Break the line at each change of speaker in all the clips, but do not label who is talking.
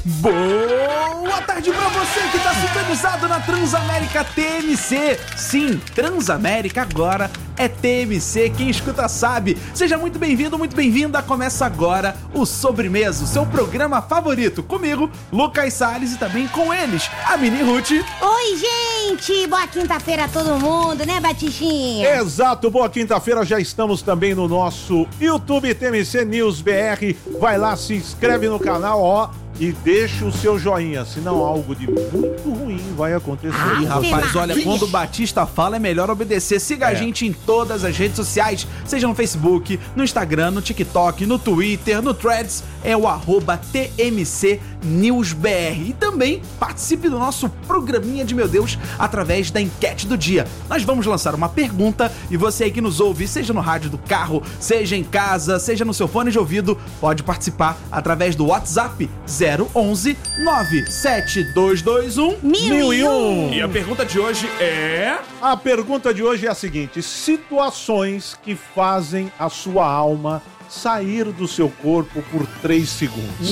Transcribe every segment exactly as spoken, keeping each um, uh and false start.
Boa tarde pra você que tá sintonizado na Transamérica T M C. Sim, Transamérica agora é T M C, quem escuta sabe. Seja muito bem-vindo, muito bem-vinda. Começa agora o Sobremesa, o seu programa favorito. Comigo, Lucas Salles, e também com eles, a Mini Ruth.
Oi, gente! Boa quinta-feira a todo mundo, né, Batichinha?
Exato, boa quinta-feira. Já estamos também no nosso YouTube T M C News B R. Vai lá, se inscreve no canal, ó. E deixa o seu joinha, senão algo de muito ruim vai acontecer.
Ih, rapaz, olha, quando o Batista fala é melhor obedecer. Siga é. a gente em todas as redes sociais, seja no Facebook, no Instagram, no TikTok, no Twitter, no Threads, é o arroba T M C News B R. E também participe do nosso programinha de meu Deus através da enquete do dia. Nós vamos lançar uma pergunta e você aí que nos ouve, seja no rádio do carro, seja em casa, seja no seu fone de ouvido, pode participar através do WhatsApp zero onze nove sete dois dois um mil e um. E a pergunta de hoje é...
A pergunta de hoje é a seguinte: situações que fazem a sua alma sair do seu corpo por três segundos.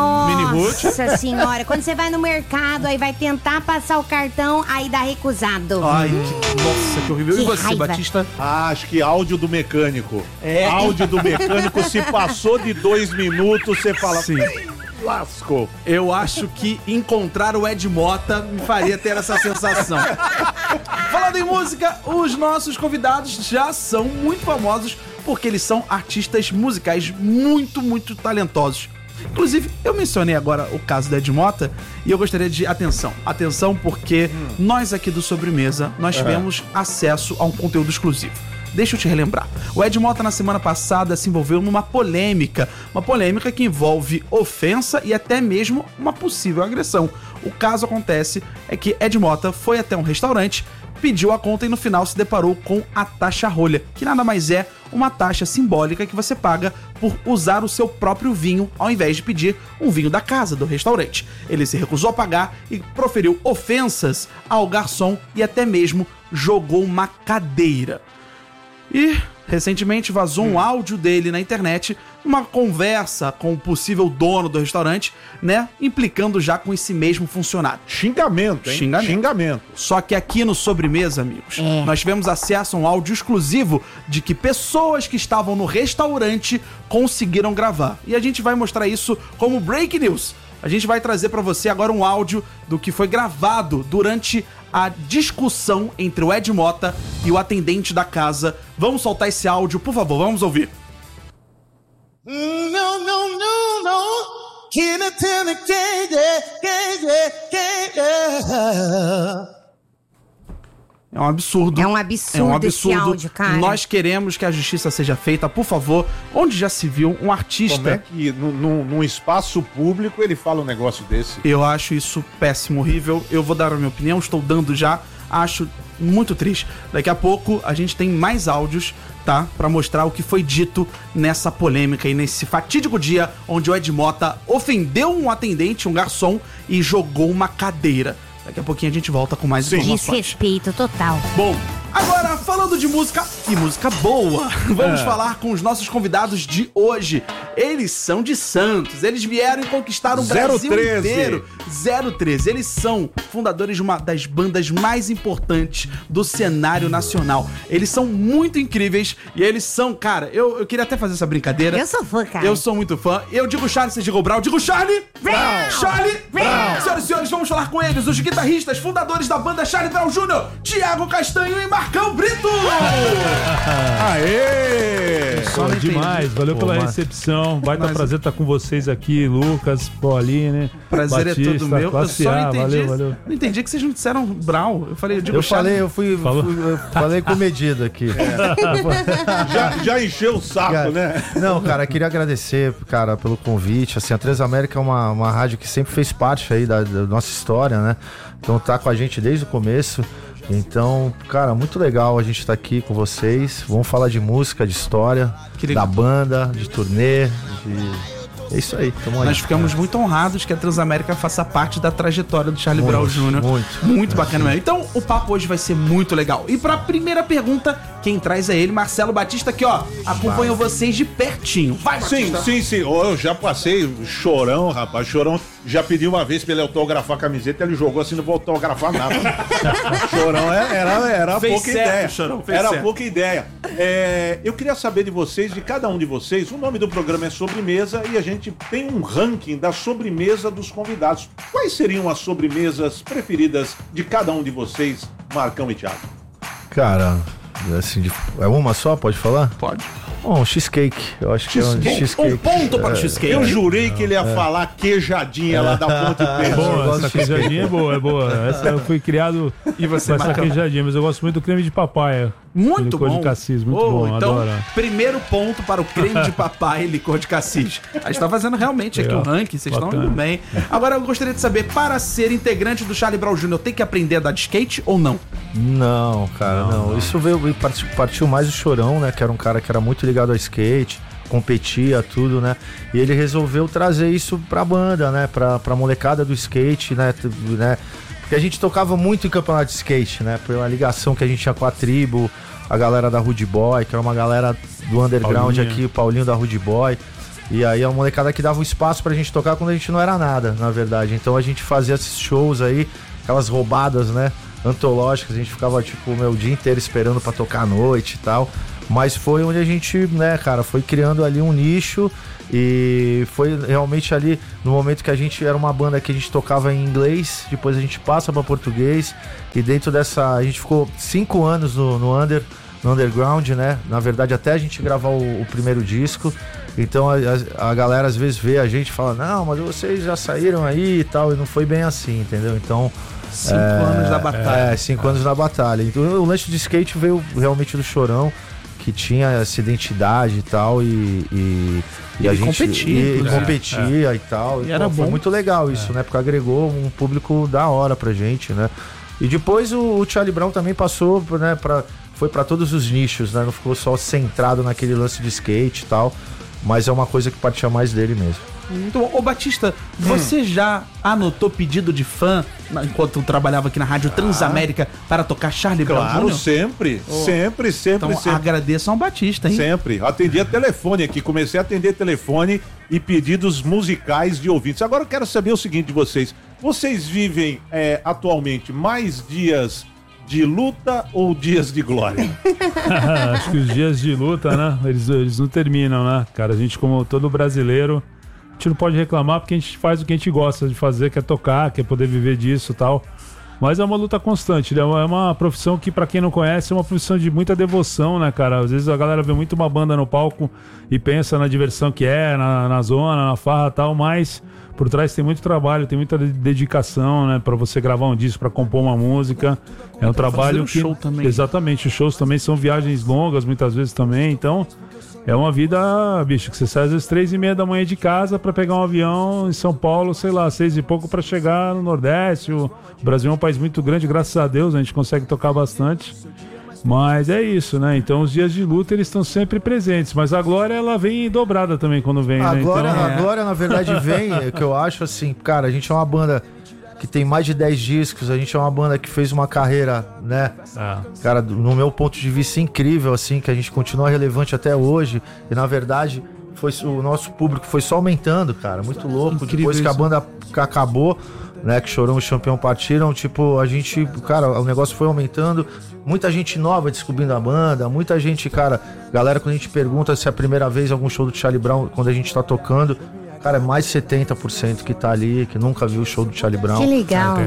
Nossa senhora, quando você vai no mercado, aí vai tentar passar o cartão, aí dá recusado.
Ai, que, nossa, que horrível.
Que
e você,
raiva.
Batista?
Ah, acho que áudio do mecânico.
É.
Áudio do mecânico, se passou de dois minutos, você fala...
Sim.
Lascou.
Eu acho que encontrar o Ed Mota me faria ter essa sensação. Falando em música, os nossos convidados já são muito famosos porque eles são artistas musicais muito, muito talentosos. Inclusive, eu mencionei agora o caso do Ed Mota e eu gostaria de... Atenção, atenção porque hum. nós aqui do Sobremesa, nós uhum. tivemos acesso a um conteúdo exclusivo. Deixa eu te relembrar. O Ed Mota, na semana passada, se envolveu numa polêmica. Uma polêmica que envolve ofensa e até mesmo uma possível agressão. O caso acontece é que Ed Mota foi até um restaurante, pediu a conta e no final se deparou com a taxa rolha, que nada mais é uma taxa simbólica que você paga por usar o seu próprio vinho ao invés de pedir um vinho da casa do restaurante. Ele se recusou a pagar e proferiu ofensas ao garçom e até mesmo jogou uma cadeira. E, recentemente, vazou um áudio dele na internet, uma conversa com o possível dono do restaurante, né? Implicando já com esse mesmo funcionário.
Xingamento, hein?
Xingamento.
Xingamento.
Só que aqui no Sobremesa, amigos, é. nós tivemos acesso a um áudio exclusivo de que pessoas que estavam no restaurante conseguiram gravar. E a gente vai mostrar isso como Break News. A gente vai trazer pra você agora um áudio do que foi gravado durante a discussão entre o Ed Mota e o atendente da casa. Vamos soltar esse áudio, por favor, vamos ouvir.
No, no, no, no. Can I tell me, can you, can you?
É um absurdo.
É um absurdo,
é um absurdo
esse áudio, cara.
Nós queremos que a justiça seja feita, por favor. Onde já se viu um artista...
Como é que num, num espaço público ele fala um negócio desse?
Eu acho isso péssimo, horrível. Eu vou dar a minha opinião, estou dando já. Acho muito triste. Daqui a pouco a gente tem mais áudios, tá? Pra mostrar o que foi dito nessa polêmica e nesse fatídico dia onde o Ed Mota ofendeu um atendente, um garçom, e jogou uma cadeira. Daqui a pouquinho a gente volta com mais informações.
Desrespeito total.
Bom, agora falando de música e música boa, vamos é. falar com os nossos convidados de hoje. Eles são de Santos, eles vieram e conquistaram o Brasil inteiro. zero treze. Eles são fundadores de uma das bandas mais importantes do cenário nacional. Eles são muito incríveis e eles são, cara, eu, eu queria até fazer essa brincadeira.
Eu sou fã, cara.
Eu sou muito fã. Eu digo Charlie, você diga o Brown. Eu digo Charlie
Brown.
Charlie
Brown.
Senhoras e senhores, vamos falar com eles, os guitarristas, fundadores da banda Charlie Brown Júnior, Thiago Castanho e Marcão Brito.
Aê!
Pô, demais, valeu Pô, pela mas... recepção. Baita mas... prazer estar com vocês aqui, Lucas, Pauline.
Prazer
Batista,
é todo meu. Eu só
A,
entendi,
valeu, valeu.
não entendi que vocês não disseram Brown. Eu falei, eu digo
Eu
Charlie.
falei, eu fui, fui eu falei com medida aqui.
É. já, já encheu o saco,
cara,
né?
Não, cara, queria agradecer, cara, pelo convite. Assim, a Transamérica é uma, uma rádio que sempre fez parte aí da, da nossa história, né? Então tá com a gente desde o começo. Então, cara, muito legal a gente estar tá aqui com vocês. Vamos falar de música, de história, da banda, de turnê, de é isso aí, tamo aí.
Nós ficamos é. muito honrados que a Transamérica faça parte da trajetória do Charlie muito, Brown Júnior
Muito.
Muito bacana mesmo. Então, o papo hoje vai ser muito legal. E pra primeira pergunta, quem traz é ele, Marcelo Batista, que ó, acompanhou vocês de pertinho. Vai, Batista.
Sim, sim, sim. Eu já passei, Chorão, rapaz, Chorão já pediu uma vez pra ele autografar a camiseta, ele jogou assim, não vou autografar nada. Chorão era, era, era
fez
pouca
certo,
ideia.
Chorão, fez
era
certo.
pouca ideia. É, eu queria saber de vocês, de cada um de vocês, o nome do programa é Sobremesa e a gente tem um ranking da sobremesa dos convidados. Quais seriam as sobremesas preferidas de cada um de vocês, Marcão e Thiago?
Cara, assim, de- é uma só? Pode falar?
Pode.
Bom, cheesecake. Eu acho que é um
Cheesecake.
cheesecake.
Um ponto para o cheesecake.
Eu jurei que ele ia falar queijadinha lá da Ponte
É
Pedro.
Eu
boa,
gosto
essa
de cheesecake.
queijadinha é boa, é boa. Essa eu fui criado
E você,
com essa
Marcão?
queijadinha, mas eu gosto muito do creme de papaya.
Muito
licor
bom.
de cassis, muito
Oh,
bom,
então,
adoro.
primeiro ponto para o creme de papai e licor de cassis. A gente tá fazendo realmente aqui
Legal.
o ranking, vocês estão
Bacana.
indo bem. Agora eu gostaria de saber, para ser integrante do Charlie Brown Júnior, tem que aprender a dar de skate ou não?
Não, cara, não. Isso veio, veio- partiu, partiu mais do Chorão, né? Que era um cara que era muito ligado ao skate, competia, tudo, né? E ele resolveu trazer isso pra banda, né? Pra, pra molecada do skate, né? T- né? Porque a gente tocava muito em campeonato de skate, né? Pela ligação que a gente tinha com a tribo, a galera da Rude Boy, que era uma galera do underground
Paulinho.
aqui, o Paulinho da Rude Boy. E aí a molecada que dava um espaço pra gente tocar quando a gente não era nada, na verdade. Então a gente fazia esses shows aí, aquelas roubadas, né? Antológicas, a gente ficava tipo meu, o dia inteiro esperando pra tocar à noite e tal. Mas foi onde a gente, né, cara, foi criando ali um nicho e foi realmente ali no momento que a gente era uma banda que a gente tocava em inglês, depois a gente passa pra português e dentro dessa, a gente ficou cinco anos no, no, under, no underground, né, na verdade até a gente gravar o, o primeiro disco. Então a, a, a galera às vezes vê a gente e fala, não, mas vocês já saíram aí e tal, e não foi bem assim, entendeu? Então
Cinco anos da batalha.
é, cinco anos na batalha. Então o lance de skate veio realmente do Chorão, que tinha essa identidade e tal, e, e, e a
Ele
gente
competia,
e, e
inclusive.
competia e tal.
E
E,
era
pô, foi
bom.
muito legal isso, né? Porque agregou um público da hora pra gente, né? E depois o, o Charlie Brown também passou, né, pra, foi pra todos os nichos, né? Não ficou só centrado naquele lance de skate e tal, mas é uma coisa que partia mais dele mesmo.
Muito bom. Ô Batista, você já anotou pedido de fã na- enquanto trabalhava aqui na Rádio Transamérica para tocar Charlie Brown
Claro,
Júnior?
sempre, sempre, sempre,
Então
sempre.
agradeço ao Batista, hein?
Sempre. Atendia telefone aqui, comecei a atender telefone e pedidos musicais de ouvintes. Agora eu quero saber o seguinte de vocês. Vocês vivem é, atualmente mais dias de luta ou dias de glória?
Acho que os dias de luta, né? Eles, eles não terminam, né? Cara, a gente, como todo brasileiro, a gente não pode reclamar porque a gente faz o que a gente gosta de fazer, que é tocar, que é poder viver disso e tal. Mas é uma luta constante, né? É uma profissão que, pra quem não conhece, é uma profissão de muita devoção, né, cara? Às vezes a galera vê muito uma banda no palco e pensa na diversão que é, na, na zona, na farra e tal, mas por trás tem muito trabalho, tem muita dedicação, né? Pra você gravar um disco, pra compor uma música. É um trabalho
fazer
que...
o show também.
Exatamente, os shows também são viagens longas, muitas vezes também, então... É uma vida, bicho, que você sai às vezes três e meia da manhã de casa pra pegar um avião em São Paulo, sei lá, seis e pouco pra chegar no Nordeste. O Brasil é um país muito grande, graças a Deus, a gente consegue tocar bastante. Mas é isso, né? Então os dias de luta eles estão sempre presentes, mas a glória ela vem dobrada também quando vem, né?
Agora,
Então,
agora na verdade, vem, é que eu acho assim, cara, a gente é uma banda que tem mais de dez discos, a gente é uma banda que fez uma carreira, né?
ah,
Cara, no meu ponto de vista, incrível, assim, que a gente continua relevante até hoje. E na verdade, foi, o nosso público foi só aumentando, cara. Muito louco.
Incrível
Depois que a
isso.
banda acabou, né? Que Chorão e o Champião partiram, tipo, a gente, cara, o negócio foi aumentando. Muita gente nova descobrindo a banda, muita gente, cara, galera, quando a gente pergunta se é a primeira vez algum show do Charlie Brown, quando a gente tá tocando, cara, é mais de setenta por cento que tá ali, que nunca viu o show do Charlie Brown.
Que legal.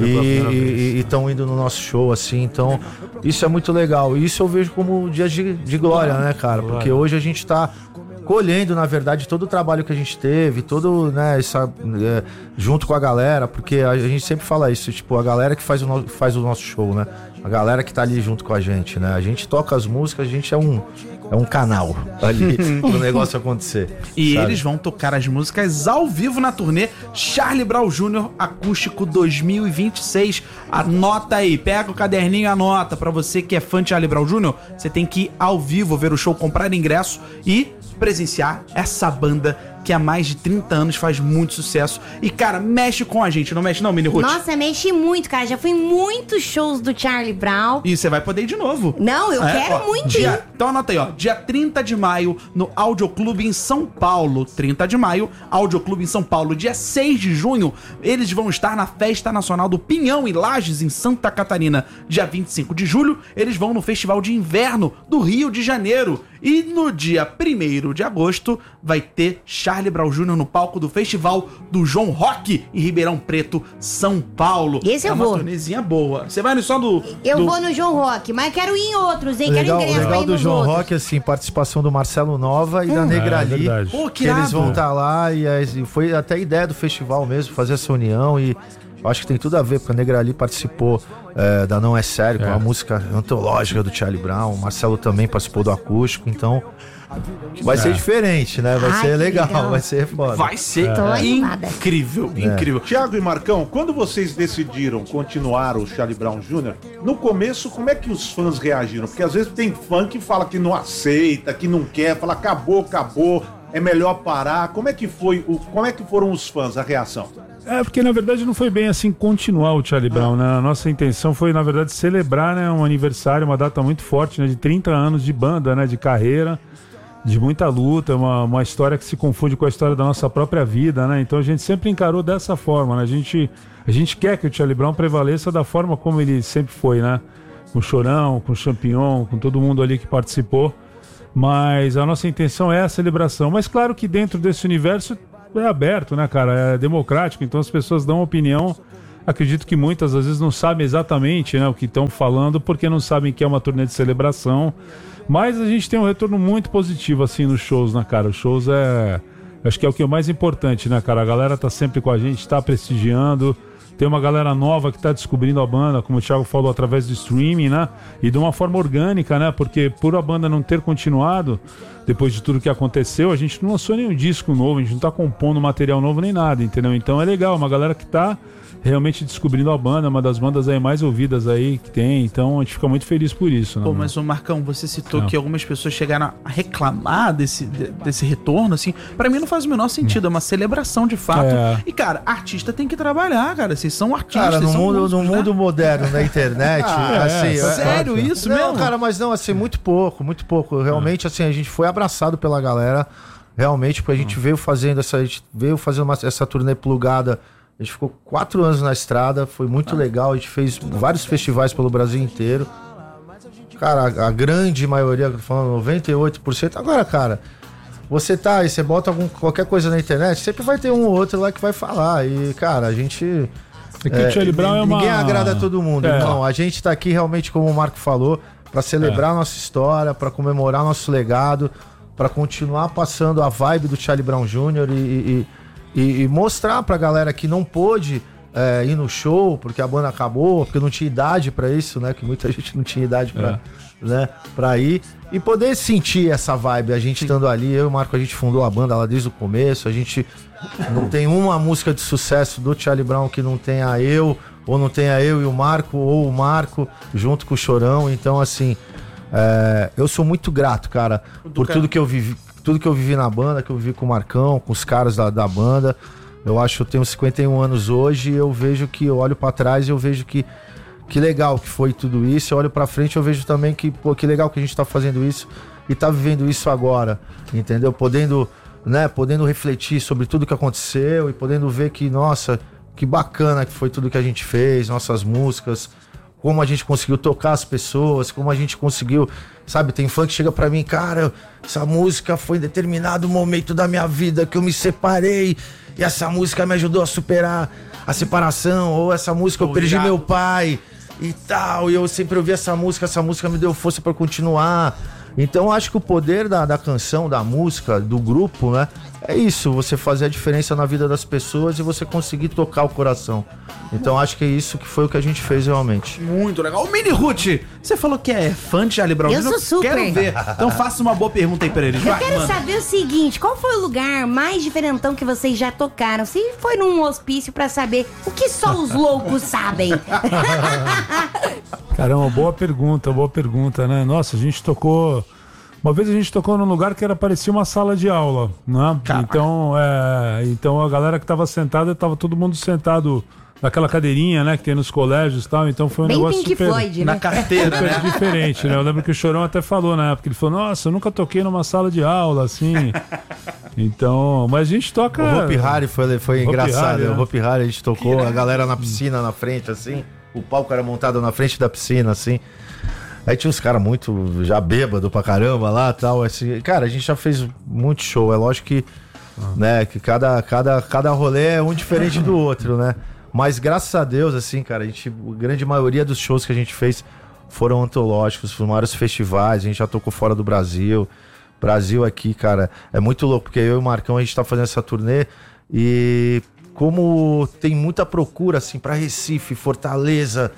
E estão indo no nosso show, assim, então isso é muito legal. E isso eu vejo como dia de, de glória, né, cara? Porque hoje a gente tá colhendo, na verdade, todo o trabalho que a gente teve, todo, né, essa, é, junto com a galera, porque a, a gente sempre fala isso, tipo, a galera que faz o, no, faz o nosso show, né? A galera que tá ali junto com a gente, né? A gente toca as músicas, a gente é um, é um canal ali pro negócio acontecer.
E
sabe?
eles vão tocar as músicas ao vivo na turnê Charlie Brown Júnior Acústico dois mil e vinte e seis. Anota aí, pega o caderninho e anota. Pra você que é fã de Charlie Brown Júnior, você tem que ir ao vivo ver o show, comprar ingresso e presenciar essa banda que há mais de trinta anos faz muito sucesso. E, cara, mexe com a gente, não mexe não, Mini Ruth?
Nossa, mexe muito, cara. Já fui em muitos shows do Charlie Brown.
E você vai poder ir de novo.
Não, eu
É,
quero
ó,
muito
dia,
ir.
Então anota aí, ó. Dia trinta de maio, no Audioclube em São Paulo. trinta de maio, Audioclube em São Paulo. Dia seis de junho, eles vão estar na Festa Nacional do Pinhão e Lages, em Santa Catarina. Dia vinte e cinco de julho, eles vão no Festival de Inverno do Rio de Janeiro. E no dia primeiro de agosto, vai ter Charlie Brown Júnior no palco do Festival do João Rock em Ribeirão Preto, São Paulo.
Esse
é
eu
uma
vou.
turnezinha boa. Você vai no som do...
Eu
do...
vou no João Rock, mas quero ir em outros, hein?
Legal,
quero ingresso pra
legal
ir
do
nos
João
outros.
Rock, assim, participação do Marcelo Nova e da Negra
É,
Ali.
verdade.
Pô, que
que eles
irado.
vão estar lá e, aí, e foi até a ideia do festival mesmo, fazer essa união e eu acho que tem tudo a ver, porque a Negra Ali participou é, da Não É Sério, com
É.
a música antológica do Charlie Brown, o Marcelo também participou do acústico, então vai ser diferente, né? Vai
Ai,
ser
que
legal,
legal.
vai ser foda.
Vai ser
Tô animada.
incrível, incrível.
Tiago e Marcão, quando vocês decidiram continuar o Charlie Brown Júnior, no começo, como é que os fãs reagiram? Porque às vezes tem fã que fala que não aceita, que não quer, fala acabou, acabou, é melhor parar. Como é que foi, o, como é que foram os fãs, a reação?
É, porque na verdade não foi bem assim continuar o Charlie Brown, né? A nossa intenção foi, na verdade, celebrar, né, um aniversário, uma data muito forte, né, de trinta anos de banda, né, de carreira, de muita luta, uma, uma história que se confunde com a história da nossa própria vida, né? Então a gente sempre encarou dessa forma, né? A gente, a gente quer que o Charlie Brown prevaleça da forma como ele sempre foi, né? Com o Chorão, com o Champignon, com todo mundo ali que participou. Mas a nossa intenção é a celebração. Mas claro que dentro desse universo é aberto, né, cara? É democrático, então as pessoas dão opinião. Acredito que muitas às vezes não sabem exatamente, né, o que estão falando, porque não sabem que é uma turnê de celebração. Mas a gente tem um retorno muito positivo, assim, nos shows, né, cara? Os shows é... acho que é o que é o mais importante, né, cara? A galera tá sempre com a gente, tá prestigiando. Tem uma galera nova que tá descobrindo a banda, como o Thiago falou, através do streaming, né? E de uma forma orgânica, né? Porque por a banda não ter continuado, depois de tudo que aconteceu, a gente não lançou nenhum disco novo, a gente não tá compondo material novo nem nada, entendeu? Então é legal, uma galera que tá realmente descobrindo a banda, uma das bandas aí mais ouvidas aí que tem, então a gente fica muito feliz por isso, né?
Pô,
mano?
mas o Marcão, você citou
Não.
que algumas pessoas chegaram a reclamar desse, de- desse retorno, assim. Pra mim não faz o menor sentido, é uma celebração de fato.
É.
E, cara, artista tem que trabalhar, cara. Vocês são artistas,
Cara, no
são
mundo,
músicos,
no
né?
mundo moderno da internet,
Ah,
assim,
é,
é-
sério isso
não,
mesmo?
cara, mas não, assim, muito pouco, muito pouco. Realmente, assim, a gente foi abraçado pela galera, realmente, porque a gente veio fazendo essa, a gente veio fazendo uma- essa turnê plugada. A gente ficou quatro anos na estrada, foi muito legal. A gente fez vários festivais pelo Brasil inteiro. Cara, a, a grande maioria, falando noventa e oito por cento. Agora, cara, você tá aí, você bota algum, qualquer coisa na internet, sempre vai ter um ou outro lá que vai falar. E, cara, a gente.
É que o Charlie Brown é uma...
Ninguém agrada a todo mundo,
É.
irmão. A gente tá aqui realmente, como o Marco falou, pra celebrar a nossa história, pra comemorar nosso legado, pra continuar passando a vibe do Charlie Brown Júnior e, e, e, e mostrar pra galera que não pôde é, ir no show porque a banda acabou, porque não tinha idade pra isso, né? Que muita gente não tinha idade pra, né, pra ir. E poder sentir essa vibe, a gente estando ali, eu e o Marco, a gente fundou a banda lá desde o começo, a gente não tem uma música de sucesso do Charlie Brown que não tenha eu, ou não tenha eu e o Marco, ou o Marco junto com o Chorão. Então, assim, é, eu sou muito grato, cara, por
cara.
tudo que eu vivi, tudo que eu vivi na banda, que eu vivi com o Marcão, com os caras da, da banda. Eu acho que eu tenho cinquenta e um anos hoje e eu vejo que, eu olho pra trás e eu vejo que que legal que foi tudo isso. Eu olho pra frente e eu vejo também que, pô, que legal que a gente tá fazendo isso e tá vivendo isso agora, entendeu? Podendo, né, podendo refletir sobre tudo que aconteceu e podendo ver que, nossa, que bacana que foi tudo que a gente fez, nossas músicas, como a gente conseguiu tocar as pessoas, como a gente conseguiu, sabe, tem fã que chega pra mim, cara, essa música foi em determinado momento da minha vida que eu me separei e essa música me ajudou a superar a separação, ou essa música eu perdi meu pai e tal, e eu sempre ouvi essa música, essa música me deu força pra continuar. Então eu acho que o poder da, da canção, da música, do grupo, né, é isso, você fazer a diferença na vida das pessoas e você conseguir tocar o coração. Então acho que é isso que foi o que a gente fez realmente.
Muito legal. Ô, Mini Ruth, você falou que é fã de Charlie Brown.
Eu sou super.
Quero ver. Então faça uma boa pergunta aí pra eles.
Eu
Vai,
quero
manda.
saber o seguinte, qual foi o lugar mais diferentão que vocês já tocaram? Se foi num hospício pra saber o que só os loucos sabem.
Caramba, boa pergunta, boa pergunta, né? Nossa, a gente tocou Uma vez a gente tocou num lugar que era, parecia uma sala de aula, né? Então, é, então a galera que tava sentada, tava todo mundo sentado naquela cadeirinha, né, que tem nos colégios e tal, então foi um
Bem
negócio
Pink
super...
Floyd, né?
Na carteira,
super
né?
diferente, né? Eu lembro que o Chorão até falou na época, ele falou, nossa, eu nunca toquei numa sala de aula, assim. Então, mas a gente toca...
O Hopi Hari foi, foi
Hopi
engraçado.
Hari, né?
O Hopi Hari a gente tocou, a galera na piscina na frente, assim. O palco era montado na frente da piscina, assim. Aí tinha uns caras muito já bêbado pra caramba lá e tal. Assim. Cara, a gente já fez muito show. É lógico que, ah. né, que cada, cada, cada rolê é um diferente do outro, né? Mas graças a Deus, assim, cara, a gente, a grande maioria dos shows que a gente fez foram antológicos, foram vários festivais, a gente já tocou fora do Brasil. Brasil aqui, cara, é muito louco, porque eu e o Marcão, a gente tá fazendo essa turnê e como tem muita procura, assim, pra Recife, Fortaleza,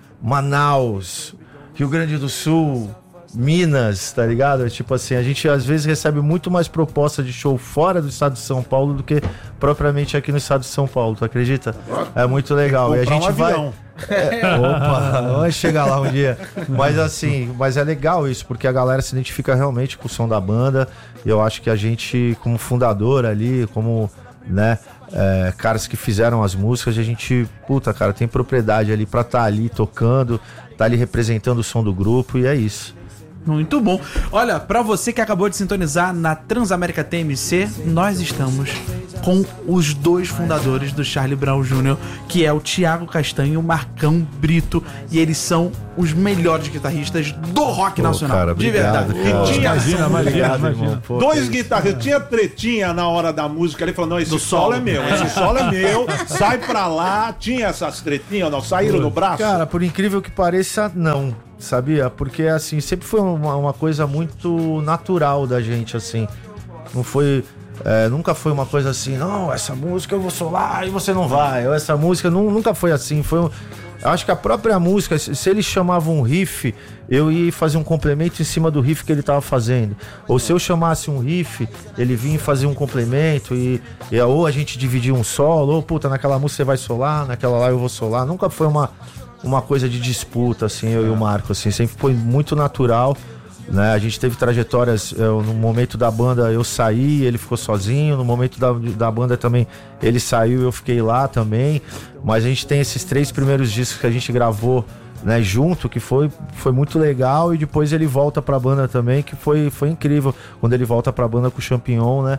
Manaus, Rio Grande do Sul, Minas, tá ligado? Tipo assim, a gente às vezes recebe muito mais proposta de show fora do estado de São Paulo do que propriamente aqui no estado de São Paulo, tu acredita? É muito legal. E a gente
um
vai...
avião.
É, opa, vamos chegar lá um dia. Mas assim, mas é legal isso, porque a galera se identifica realmente com o som da banda. E eu acho que a gente, como fundador ali, como, né, é, caras que fizeram as músicas, a gente, puta, cara, tem propriedade ali pra estar tá ali tocando, tá ali representando o som do grupo, e é isso.
Muito bom. Olha, pra você que acabou de sintonizar na Transamérica T M C, nós estamos com os dois fundadores do Charlie Brown Júnior, que é o Thiago Castanho e o Marcão Brito, e eles são os melhores guitarristas do rock
Pô,
nacional.
cara,
de
obrigado,
verdade.
cara.
Tinha-
Imagina, imagina,
Obrigado,
imagina.
irmão. Pô,
Dois
que
guitarristas, tinha tretinha na hora da música, ele falou, não, esse
Do
solo
solo.
é meu, esse solo é meu, sai pra lá, tinha essas tretinhas, não, saíram no braço?
Cara, por incrível que pareça, não, sabia? Porque, assim, sempre foi uma, uma coisa muito natural da gente, assim. Não foi... é, nunca foi uma coisa assim, não, essa música eu vou solar e você não vai. Ou essa música nu- nunca foi assim. Foi um, eu acho que a própria música, se, se ele chamava um riff, eu ia fazer um complemento em cima do riff que ele tava fazendo. Ou se eu chamasse um riff, ele vinha e fazia um complemento e, e ou a gente dividia um solo, ou puta, naquela música você vai solar, naquela lá eu vou solar. Nunca foi uma, uma coisa de disputa, assim, eu e o Marco, assim, sempre foi muito natural, né? A gente teve trajetórias, eu, no momento da banda eu saí, ele ficou sozinho, no momento da, da banda também ele saiu, eu fiquei lá também, mas a gente tem esses três primeiros discos que a gente gravou, né, junto, que foi, foi muito legal, e depois ele volta pra banda também, que foi, foi incrível, quando ele volta pra banda com o Champignon, né,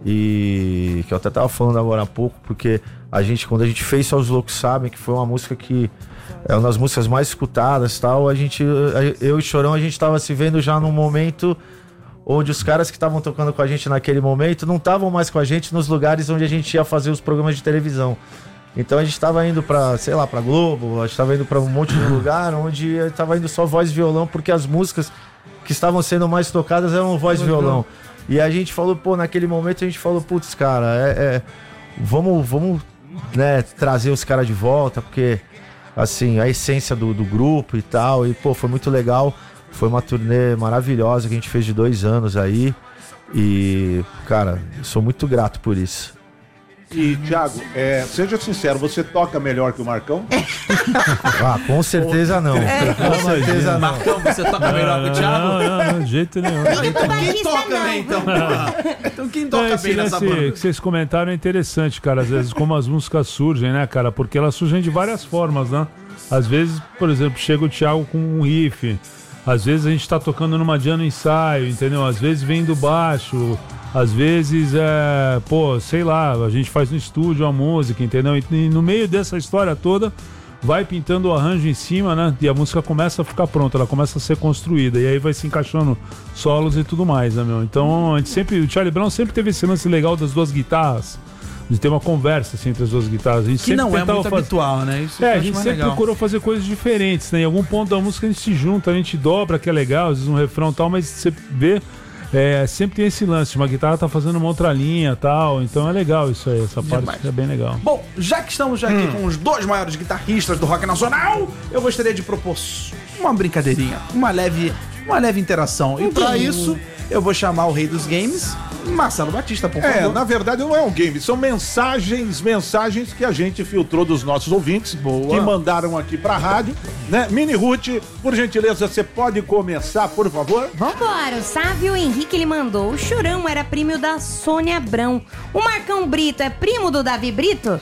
e que eu até tava falando agora há pouco, porque a gente, quando a gente fez Só os Loucos Sabem, que foi uma música que é uma das músicas mais escutadas e tal, a gente, eu e Chorão, a gente tava se vendo já num momento onde os caras que estavam tocando com a gente naquele momento não estavam mais com a gente nos lugares onde a gente ia fazer os programas de televisão. Então a gente tava indo pra, sei lá, pra Globo, a gente tava indo pra um monte de lugar onde tava indo só voz e violão, porque as músicas que estavam sendo mais tocadas eram voz e violão. E a gente falou, pô, naquele momento a gente falou, putz, cara, é, é, vamos, vamos, né, trazer os caras de volta, porque, assim, a essência do, do grupo e tal, e, pô, foi muito legal. Foi uma turnê maravilhosa que a gente fez de dois anos aí. E, cara, sou muito grato por isso.
E, Thiago, é, seja sincero, você toca melhor que o Marcão?
Ah, com certeza não. Com certeza não.
Marcão, você toca melhor que o Thiago?
Não, não, não, de jeito nenhum.
Não, então quem
Batista,
toca,
não.
né, então? porra? Então quem toca
É, esse
bem nessa
lance
banda?
que vocês comentaram é interessante, cara. Às vezes, como as músicas surgem, né, cara? Porque elas surgem de várias formas, né? Às vezes, por exemplo, chega o Thiago com um riff. Às vezes a gente tá tocando numa jam no ensaio, entendeu? Às vezes vem do baixo. Às vezes, é, pô, sei lá, a gente faz no estúdio a música, entendeu? E, e no meio dessa história toda, vai pintando o arranjo em cima, né? E a música começa a ficar pronta, ela começa a ser construída. E aí vai se encaixando solos e tudo mais, né, meu? Então, a gente sempre, o Charlie Brown sempre teve esse lance legal das duas guitarras, de ter uma conversa assim, entre as duas guitarras. A gente
Que
sempre
não é
tentava
muito
fazer-
habitual, né? Isso
É,
eu
a
acho
gente
mais
sempre
legal.
procurou fazer coisas diferentes, né? Em algum ponto da música a gente se junta, a gente dobra, que é legal, às vezes um refrão e tal, mas você vê, é, sempre tem esse lance, uma guitarra tá fazendo uma outra linha e tal, então é legal isso aí, essa parte
Demais.
é bem legal.
Bom, já que estamos já aqui com os dois maiores guitarristas do rock nacional, eu gostaria de propor uma brincadeirinha, uma leve, uma leve interação. E pra isso, eu vou chamar o rei dos games, Marcelo Batista, por
É,
favor.
na verdade não é um game, são mensagens, mensagens que a gente filtrou dos nossos ouvintes,
Boa.
que mandaram aqui pra rádio, né? Mini Ruth, por gentileza, você pode começar, por favor?
Vambora, o Sávio Henrique ele mandou. O Chorão era primo da Sônia Abrão. O Marcão Brito é primo do Davi Brito?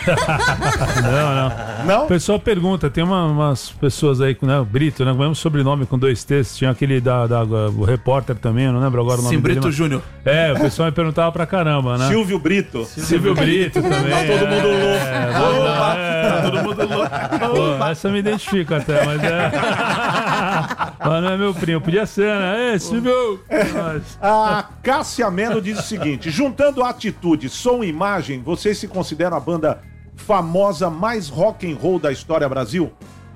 Não, não.
Não?
O pessoal pergunta, tem uma- umas pessoas aí com, né, o Brito, né, com o mesmo sobrenome com dois T's, tinha aquele da, da- o repórter também, eu não lembro agora o nome
Sim,
dele.
Brito
mas-
Júnior.
É, o pessoal me perguntava pra caramba, né?
Silvio Brito.
Silvio Brito também.
Tá todo mundo louco.
É,
Opa,
é,
tá todo mundo louco.
Pô, essa me identifica até, mas é. Mas não é meu primo, podia ser, né? É, Silvio! Mas-
A Cássia Melo diz o seguinte: juntando atitude, som e imagem, vocês se consideram a banda famosa mais rock and roll da história Brasil?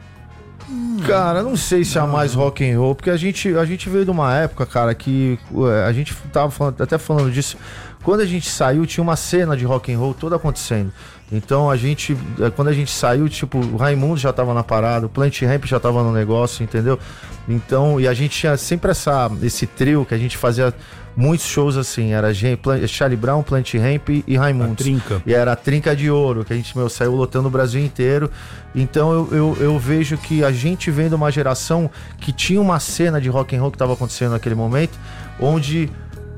Cara, não sei se é a mais rock and roll, porque a gente, a gente veio de uma época, cara, que ué, a gente tava falando, até falando disso. Quando a gente saiu, tinha uma cena de rock and roll toda acontecendo. Então a gente, eh, quando a gente saiu, tipo, o Raimundo já tava na parada, o Plant Ramp já tava no negócio, entendeu? Então, e a gente tinha sempre essa, esse trio que a gente fazia muitos shows assim, era gente, Plan- Charlie Brown, Plant Ramp e Raimundo.
A trinca.
E era a trinca de ouro, que a gente, meu, saiu lotando o Brasil inteiro. Então eu, eu, eu vejo que a gente vem de uma geração que tinha uma cena de rock and roll que estava acontecendo naquele momento, onde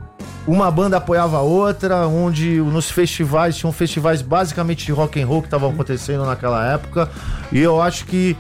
uma banda apoiava a outra, onde nos festivais, tinham festivais basicamente de rock and roll que estavam acontecendo naquela época. E eu acho que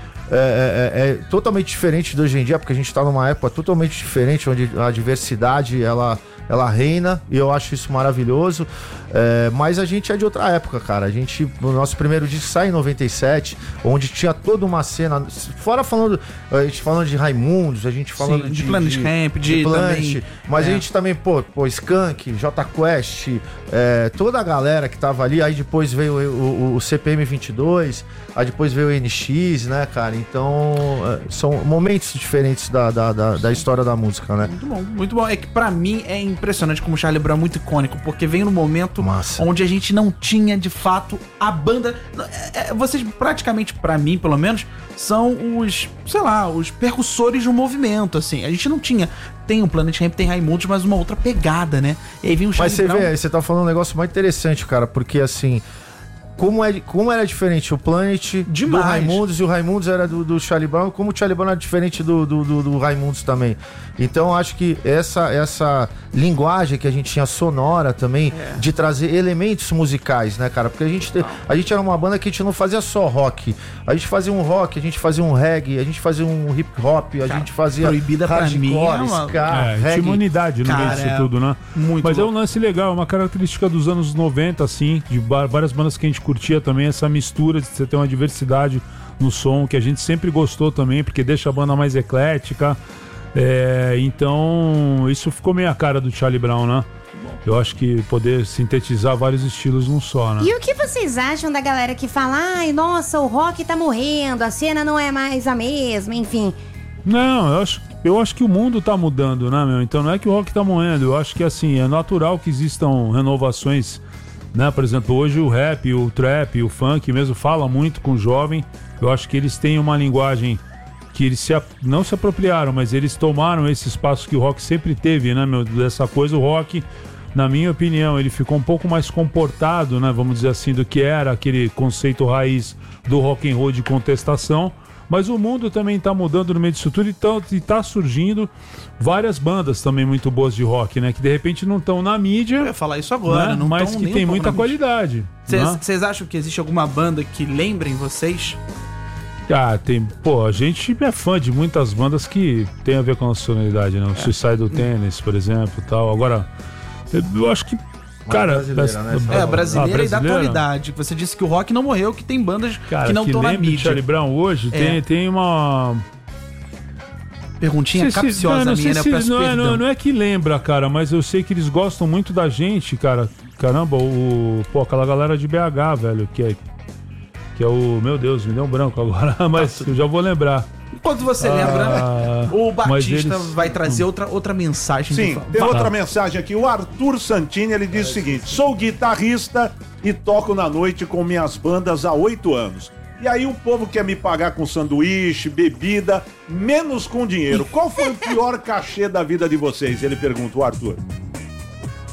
é, é- é totalmente diferente de hoje em dia, porque a gente está numa época totalmente diferente, onde a diversidade, ela... ela reina, e eu acho isso maravilhoso. É, mas a gente é de outra época, cara. A gente, o nosso primeiro disco sai em noventa e sete, onde tinha toda uma cena, fora falando, a gente falando de Raimundos, a gente falando
Sim,
de,
de Planet Ramp, de
Planet,
também,
mas
é.
a gente também, pô, pô Skank, J Quest, é, toda a galera que tava ali, aí depois veio o, o, o C P M vinte e dois, aí depois veio o N X, né, cara? Então, é, são momentos diferentes da, da, da, da história da música, né?
Muito bom, muito bom. É que pra mim é impressionante como o Charlie Brown é muito icônico, porque vem no momento
Massa.
onde a gente não tinha de fato a banda. É, é, vocês, praticamente, pra mim, pelo menos, são os, sei lá, os percussores do movimento, assim. A gente não tinha. Tem o Planet Ramp, tem Raimundos, mas uma outra pegada, né? E aí vem o Charlie
Mas você
Brown.
vê, você tá falando um negócio muito interessante, cara, porque assim, como, é, como era diferente o Planet
Demais.
do Raimundos, e o Raimundos era do, do Charlie Brown, como o Charlie Brown era diferente do, do, do, do Raimundos também. Então acho que essa, essa linguagem que a gente tinha sonora também, de trazer elementos musicais, né, cara? Porque a gente, te- a gente era uma banda que a gente não fazia só rock, a gente fazia um rock, a gente fazia um reggae, a gente fazia um hip hop, a gente fazia
Proibida pra mim é uma-
ska,
É, tinha
reggae.
uma unidade no meio
Cara,
disso
é
tudo, né?
muito
Mas é um
louco.
lance legal, é uma característica dos anos noventa, assim, de ba- várias bandas que a gente curtia também, essa mistura de você ter uma diversidade no som, que a gente sempre gostou também, porque deixa a banda mais eclética. É, então, isso ficou meio a cara do Charlie Brown, né? Eu acho que poder sintetizar vários estilos num só, né?
E o que vocês acham da galera que fala, ai, nossa, o rock tá morrendo, a cena não é mais a mesma, enfim.
Não, eu acho, eu acho que o mundo tá mudando, né, meu? Então não é que o rock tá morrendo, eu acho que assim, é natural que existam renovações, né? Por exemplo, hoje o rap, o trap, o funk mesmo fala muito com o jovem. Eu acho que eles têm uma linguagem que eles se, ap- não se apropriaram, mas eles tomaram esse espaço que o rock sempre teve, né, meu? Dessa coisa, o rock, na minha opinião, ele ficou um pouco mais comportado, né? Vamos dizer assim, do que era aquele conceito raiz do rock and roll de contestação. Mas o mundo também tá mudando no meio disso tudo e tá, e tá surgindo várias bandas também muito boas de rock, né? Que de repente não estão na mídia,
Eu ia falar isso agora,
né?
não
Mas
tão
que
nem
tem
um pouco
muita
na mídia.
qualidade. né?
Vocês acham que existe alguma banda que lembrem vocês?
Ah, tem. Pô, a gente é fã de muitas bandas que tem a ver com a nossa sonoridade, né? O Suicidal Tennis, por exemplo, e tal. Agora, eu, eu acho que. Cara,
brasileira,
essa-
né?
É, a brasileira
Ah,
e da
brasileira?
atualidade. Você disse que o rock não morreu, que tem bandas
Cara,
que não estão na
lembra de
mídia.
Charlie Brown hoje,
É.
tem, tem uma.
Perguntinha
Sei se-
capciosa
não, não
minha,
sei
né? Eu
se-
peço
não, é,
perdão.
não, não é que lembra, cara, mas eu sei que eles gostam muito da gente, cara. Caramba, o. Pô, aquela galera de B H, velho, que é. Que é o. Meu Deus, me deu um branco agora, mas eu já vou lembrar.
Enquanto você lembra,
Ah,
o
mas
Batista
eles-
vai trazer outra, outra mensagem.
Sim,
de...
tem
Vai.
outra mensagem aqui. O Arthur Santini, ele diz o seguinte: sou guitarrista e toco na noite com minhas bandas há oito anos. E aí o povo quer me pagar com sanduíche, bebida, menos com dinheiro. Qual foi o pior cachê da vida de vocês? Ele pergunta, o Arthur.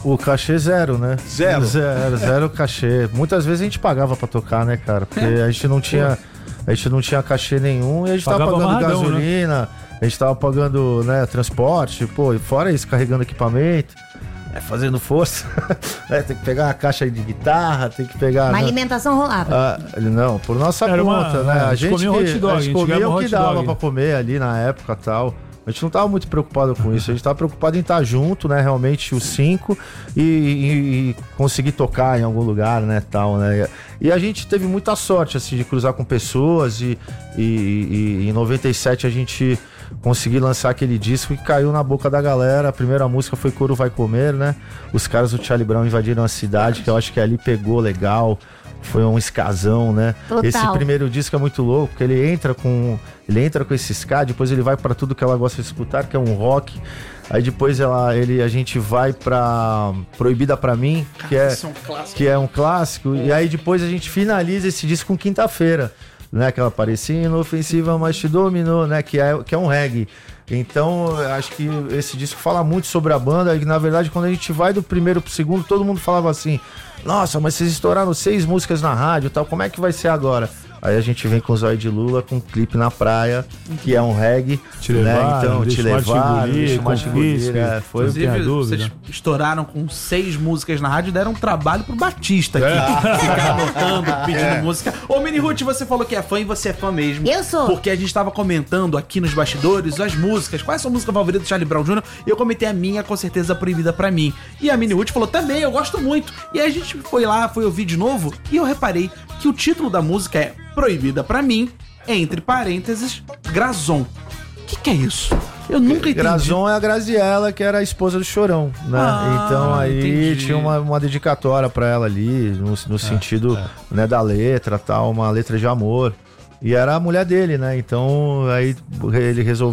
O cachê zero, né?
Zero?
Zero, zero cachê. Muitas vezes a gente pagava pra tocar, né, cara? Porque a gente não tinha, a gente não tinha cachê nenhum e a gente
Pagava
tava pagando
amarradão,
gasolina, né? A gente tava pagando, né, transporte, pô, e fora isso, carregando equipamento, né, fazendo força. né, tem que pegar uma caixa de guitarra, tem que pegar...
Uma
né,
alimentação rolava.
ah, não, por nossa
Era uma-
conta, né?
a
A
gente
gente,
comia um
que-
hot dog,
a
a
gente
gente
comia
ganhava
o
um
que
hot
dava
dog.
pra comer ali na época e tal. A gente não tava muito preocupado com isso, a gente tava preocupado em estar junto, né, realmente os cinco e, e- e conseguir tocar em algum lugar, né, tal, né. E a gente teve muita sorte, assim, de cruzar com pessoas e, e- e- e em noventa e sete a gente conseguiu lançar aquele disco que caiu na boca da galera. A primeira música foi Couro Vai Comer, né. Os caras do Charlie Brown invadiram a cidade, que eu acho que ali pegou legal. Foi um escazão, né?
Total.
Esse primeiro disco é muito louco, porque ele entra com ele entra com esse ska, depois ele vai pra tudo que ela gosta de escutar, que é um rock. Aí depois ela, ele, a gente vai pra Proibida Pra Mim, que é,
Isso é um clássico.
que é um clássico. E aí depois a gente finaliza esse disco com Quinta-feira, né? Que ela parecia inofensiva, mas te dominou, né? Que é, que é um reggae. Então, eu acho que esse disco fala muito sobre a banda. E na verdade, quando a gente vai do primeiro pro segundo, todo mundo falava assim: nossa, mas vocês estouraram seis músicas na rádio e tal, como é que vai ser agora? Aí a gente vem com o Zóio de Lula, com um clipe na praia, que é um reggae.
Te
né?
levaram,
Então,
Deixa
te
o Mate
levar,
Engolir,
deixa o Mate
Confisque.
Engolir, é, foi.
Inclusive,
Inclusive,
Não tenha
vocês
dúvida.
estouraram com seis músicas na rádio e deram um trabalho pro Batista aqui. Ficar anotando, pedindo música. Ô, Mini Ruth, você falou que é fã e você é fã mesmo.
Eu sou.
Porque a gente tava comentando aqui nos bastidores as músicas. Qual é a sua música favorita do Charlie Brown Júnior? E eu comentei a minha, com certeza, Proibida Pra Mim. E a Mini Ruth falou também, eu gosto muito. E aí a gente foi lá, foi ouvir de novo e eu reparei que o título da música é Proibida Pra Mim, entre parênteses, Grazon. O que que é isso? Eu nunca entendi.
Grazon é a Graziella, que era a esposa do Chorão, né?
Ah,
então aí
entendi.
tinha uma, uma dedicatória pra ela ali, no, no sentido né, da letra, tal, uma letra de amor. E era a mulher dele, né? Então aí ele resolveu